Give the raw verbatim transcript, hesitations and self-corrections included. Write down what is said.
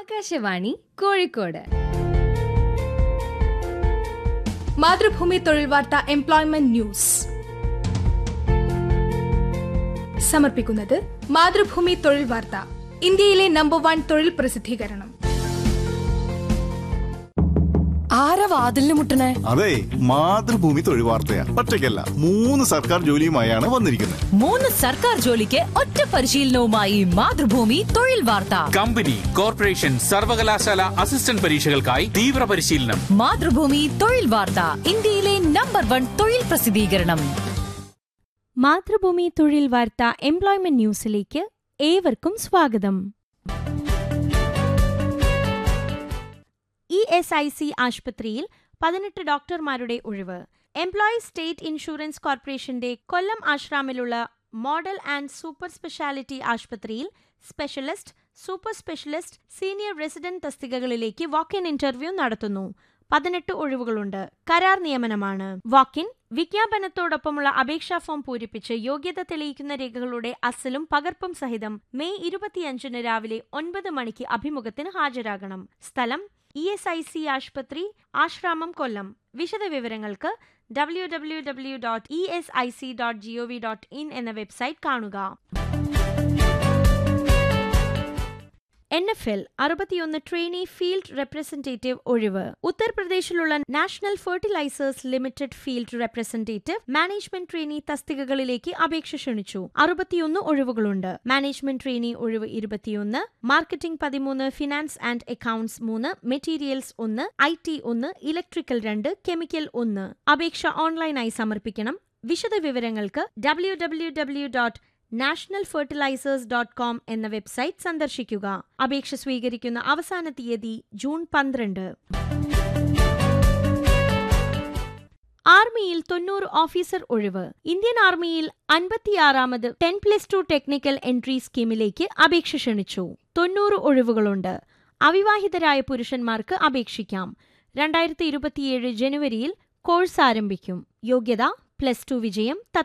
ആകാശവാണി കോഴിക്കോട്. മാതൃഭൂമി തൊഴിൽ വാർത്ത employment news സമർപ്പിക്കുന്നത് മാതൃഭൂമി തൊഴിൽ വാർത്ത, ഇന്ത്യയിലെ നമ്പർ വൺ തൊഴിൽ പ്രസിദ്ധീകരണം. ആരാ വാതിലിന് മുട്ടണേ? അതെ, മാതൃഭൂമി തൊഴിൽ വാർത്തയാ. ഒറ്റയ്ക്കല്ല, മൂന്ന് സർക്കാർ ജോലിയുമായാണ് വന്നിരിക്കുന്നത്. മൂന്ന് സർക്കാർ ജോലിക്ക് ഒറ്റ പരിശീലനവുമായി മാതൃഭൂമി തൊഴിൽ വാർത്ത. കമ്പനി, കോർപ്പറേഷൻ, സർവകലാശാല അസിസ്റ്റന്റ് പരീക്ഷകൾക്കായി തീവ്ര പരിശീലനം. മാതൃഭൂമി തൊഴിൽ വാർത്ത, ഇന്ത്യയിലെ നമ്പർ വൺ തൊഴിൽ പ്രസിദ്ധീകരണം. മാതൃഭൂമി തൊഴിൽ വാർത്ത എംപ്ലോയ്മെന്റ് ന്യൂസിലേക്ക് ഏവർക്കും സ്വാഗതം. ഇ എസ് ഐ സി ആശുപത്രിയിൽ പതിനെട്ട് ഡോക്ടർമാരുടെ ഒഴിവ്. എംപ്ലോയീസ് സ്റ്റേറ്റ് ഇൻഷുറൻസ് കോർപ്പറേഷന്റെ കൊല്ലം ആശ്രാമിലുള്ള മോഡൽ ആൻഡ് സൂപ്പർ സ്പെഷ്യാലിറ്റി ആശുപത്രിയിൽ specialist, super specialist, senior resident തസ്തികകളിലേക്ക് വാക്ക്-ഇൻ interview നടത്തുന്നു. പതിനെട്ട് ഒഴിവുകളുണ്ട്. കരാർ നിയമനമാണ്. വാക്ക്-ഇൻ വിജ്ഞാപനത്തോടൊപ്പമുള്ള അപേക്ഷാ ഫോം പൂരിപ്പിച്ച് യോഗ്യത തെളിയിക്കുന്ന രേഖകളുടെ അസലും പകർപ്പും സഹിതം മെയ് ഇരുപത്തിയഞ്ചിന് രാവിലെ ഒൻപത് മണിക്ക് അഭിമുഖത്തിന് ഹാജരാകണം. സ്ഥലം ഇ എസ് ഐ സി ആശുപത്രി, ആശ്രാമം, കൊല്ലം. വിശദവിവരങ്ങൾക്ക് W W W dot E S I C dot G O V dot in എന്ന വെബ്സൈറ്റ് കാണുക. എൻ എഫ് എൽ അറുപത്തിയൊന്ന് ട്രെയിനി ഫീൽഡ് റെപ്രസെന്റേറ്റീവ് ഒഴിവ്. ഉത്തർപ്രദേശിലുള്ള national fertilisers limited field representative management trainee തസ്തികകളിലേക്ക് അപേക്ഷ ക്ഷണിച്ചു. അറുപത്തിയൊന്ന് ഒഴിവുകളുണ്ട്. Management trainee ഒഴിവ് ഇരുപത്തിയൊന്ന്, മാർക്കറ്റിംഗ് പതിമൂന്ന്, ഫിനാൻസ് ആൻഡ് അക്കൌണ്ട്സ് മൂന്ന്, മെറ്റീരിയൽസ് ഒന്ന്, ഐ ടി ഒന്ന്, ഇലക്ട്രിക്കൽ രണ്ട്, കെമിക്കൽ ഒന്ന്. അപേക്ഷ ഓൺലൈനായി സമർപ്പിക്കണം. വിശദവിവരങ്ങൾക്ക് W W W dot national fertilisers dot com എന്ന വെബ്സൈറ്റ് സന്ദർശിക്കുക. അപേക്ഷ സ്വീകരിക്കുന്ന അവസാന തീയതി ജൂൺ പന്ത്രണ്ട്. ആർമിയിൽ തൊണ്ണൂറ് ഓഫീസർ ഒഴിവ്. ഇന്ത്യൻ ആർമിയിൽ അൻപത്തിയാറാമത് ten plus two technical entry സ്കീമിലേക്ക് അപേക്ഷ ക്ഷണിച്ചു. തൊണ്ണൂറ് ഒഴിവുകളുണ്ട്. അവിവാഹിതരായ പുരുഷന്മാർക്ക് അപേക്ഷിക്കാം. രണ്ടായിരത്തി ഇരുപത്തിയേഴ് ജനുവരിയിൽ കോഴ്സ് ആരംഭിക്കും. യോഗ്യത പ്ലസ് ടു വിജയം.